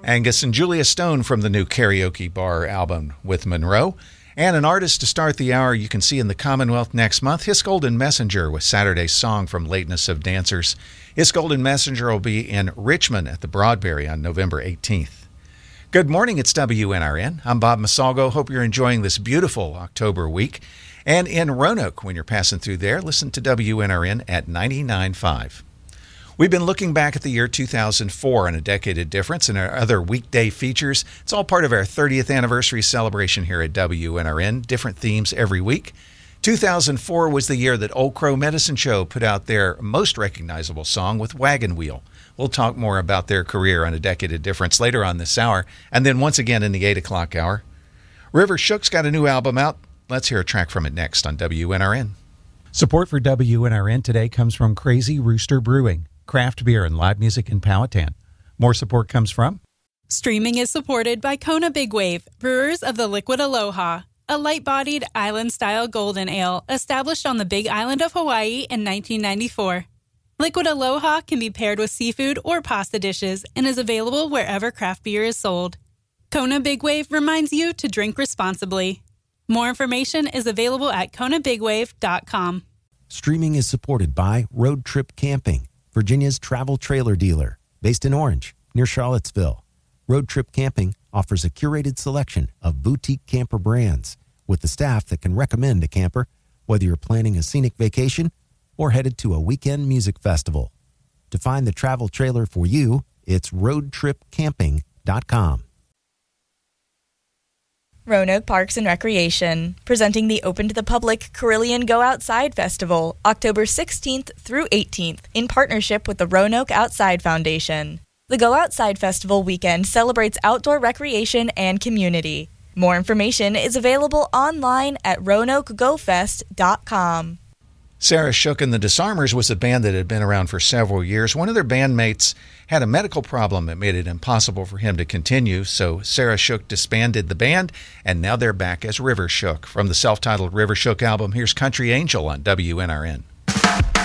Angus and Julia Stone from the new Karaoke Bar album with Monroe. And an artist to start the hour you can see in the Commonwealth next month, His Golden Messenger with Saturday's Song from Lateness of Dancers. His Golden Messenger will be in Richmond at the Broadberry on November 18th. Good morning, it's WNRN. I'm Bob Masalgo. Hope you're enjoying this beautiful October week. And in Roanoke, when you're passing through there, listen to WNRN at 99.5. We've been looking back at the year 2004 and a decade of difference and our other weekday features. It's all part of our 30th anniversary celebration here at WNRN, different themes every week. 2004 was the year that Old Crow Medicine Show put out their most recognizable song with Wagon Wheel. We'll talk more about their career on a decade of difference later on this hour, and then once again in the 8 o'clock hour. River Shook's got a new album out. Let's hear a track from it next on WNRN. Support for WNRN today comes from Crazy Rooster Brewing, craft beer and live music in Powhatan. More support comes from... Streaming is supported by Kona Big Wave, brewers of the Liquid Aloha, a light-bodied island-style golden ale established on the Big Island of Hawaii in 1994. Liquid Aloha can be paired with seafood or pasta dishes and is available wherever craft beer is sold. Kona Big Wave reminds you to drink responsibly. More information is available at konabigwave.com. Streaming is supported by Road Trip Camping, Virginia's travel trailer dealer, based in Orange, near Charlottesville. Road Trip Camping offers a curated selection of boutique camper brands with the staff that can recommend a camper, whether you're planning a scenic vacation or headed to a weekend music festival. To find the travel trailer for you, it's roadtripcamping.com. Roanoke Parks and Recreation, presenting the Open to the Public Carillion Go Outside Festival, October 16th through 18th, in partnership with the Roanoke Outside Foundation. The Go Outside Festival weekend celebrates outdoor recreation and community. More information is available online at roanokegofest.com. Sarah Shook and the Disarmers was a band that had been around for several years. One of their bandmates had a medical problem that made it impossible for him to continue, so Sarah Shook disbanded the band, and now they're back as River Shook. From the self-titled River Shook album, here's Country Angel on WNRN.